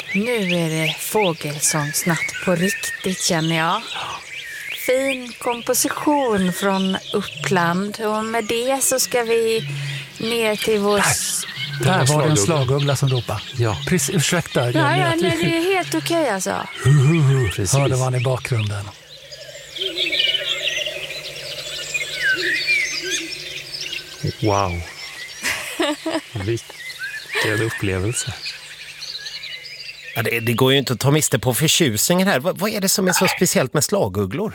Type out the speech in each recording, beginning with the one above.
Nu är det fågelsångsnatt på riktigt, känner jag. Fin komposition från Uppland. Och med det så ska vi ner till vår... Där var det en slaguggla som ropade. Ja. Precis, ursäkta. Nej, det är helt okej alltså. Precis. Hörde man i bakgrunden. Wow. Vilken upplevelse. Ja, det går ju inte att ta miste på förtjusningen här. Vad är det som är så speciellt med slagugglor?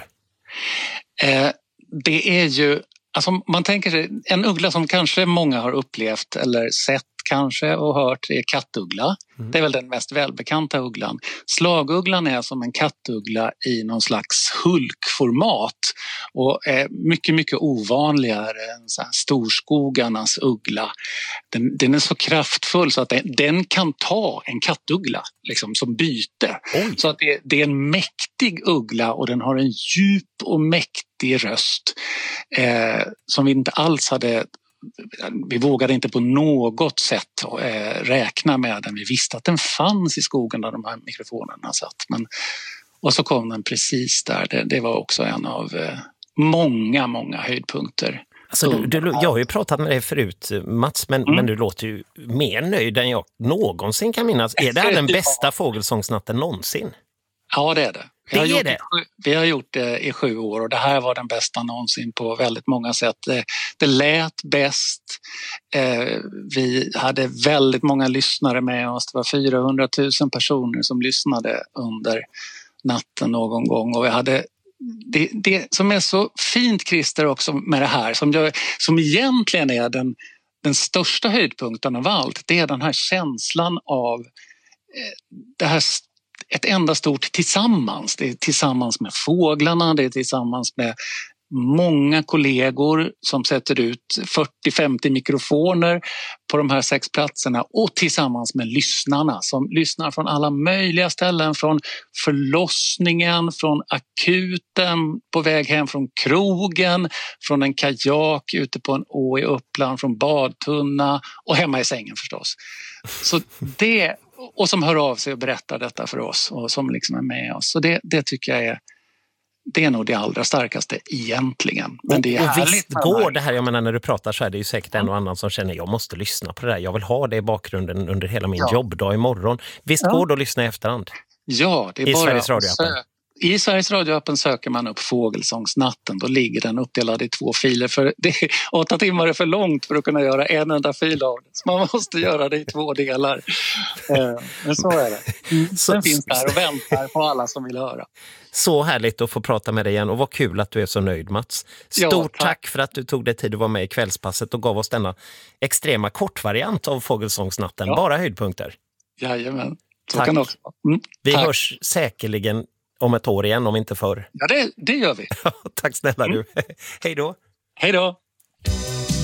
Det är ju, alltså man tänker sig, en uggla som kanske många har upplevt eller sett kanske och hört är kattuggla. Det är väl den mest välbekanta ugglan. Slagugglan är som en kattuggla i någon slags hulkformat och är mycket, mycket ovanligare än så här storskogarnas uggla. Den är så kraftfull så att den kan ta en kattuggla liksom, som byte. Oj. Så att det är en mäktig uggla och den har en djup och mäktig röst som vi inte alls hade. Vi vågade inte på något sätt räkna med den. Vi visste att den fanns i skogen där de här mikrofonerna satt. Och så kom den precis där. Det var också en av många höjdpunkter. Alltså, jag har ju pratat med dig förut, Mats, men du låter ju mer nöjd än jag någonsin kan minnas. Är det här den bästa fågelsångsnatten någonsin? Ja, det är det. Vi har gjort det i 7 år och det här var den bästa någonsin på väldigt många sätt. Det lät bäst. Vi hade väldigt många lyssnare med oss. Det var 400 000 personer som lyssnade under natten någon gång. Och vi hade det som är så fint, Christer, också med det här som egentligen är den största höjdpunkten av allt. Det är den här känslan av det här ett enda stort tillsammans. Det är tillsammans med fåglarna, det är tillsammans med många kollegor som sätter ut 40-50 mikrofoner på de här 6 platserna och tillsammans med lyssnarna som lyssnar från alla möjliga ställen, från förlossningen, från akuten, på väg hem från krogen, från en kajak ute på en å i Uppland, från badtunna och hemma i sängen förstås. Så det, och som hör av sig och berättar detta för oss och som liksom är med oss. Så det tycker jag det är nog det allra starkaste egentligen. Men det är och visst går det här, jag menar när du pratar så är det ju säkert en och annan som känner jag måste lyssna på det där. Jag vill ha det i bakgrunden under hela min jobbdag imorgon. Visst går det att lyssna i efterhand? Ja, det är bara Sveriges radioappen. I Sveriges radioappen söker man upp Fågelsångsnatten. Då ligger den uppdelad i 2 filer. För 8 timmar är för långt för att kunna göra en enda fil av det. Så man måste göra det i 2 delar. Men så är det. Den finns där och väntar på alla som vill höra. Så härligt att få prata med dig igen och vad kul att du är så nöjd, Mats. Stort tack för att du tog dig tid att vara med i kvällspasset och gav oss denna extrema kortvariant av Fågelsångsnatten. Bara höjdpunkter. Jajamän. Så tack. Kan också. Vi hörs säkerligen om ett år igen, om inte förr. Ja, det gör vi. Tack snälla du. Hej då. Hej då.